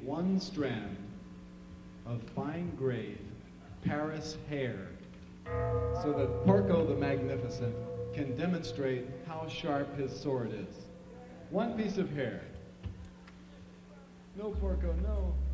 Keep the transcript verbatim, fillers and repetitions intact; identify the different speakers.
Speaker 1: one strand of fine-grained Paris hair so that Porco the Magnificent can demonstrate how sharp his sword is. One piece of hair. No, Porco, no.